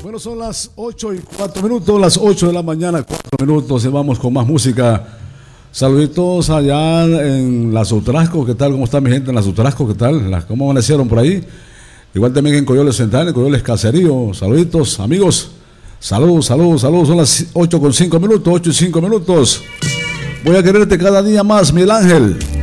Bueno, son las 8:04, las 8 de la mañana, 4 minutos, y vamos con más música. Saluditos allá en Las Utrascos, ¿qué tal? ¿Cómo está mi gente en Las Utrascos? ¿Qué tal? ¿Cómo amanecieron por ahí? Igual también en Coyoles Central, en Coyoles Caserío. Saluditos, amigos. Saludos. Son las 8:05, 8:05. Voy a quererte cada día más, Miguel Ángel.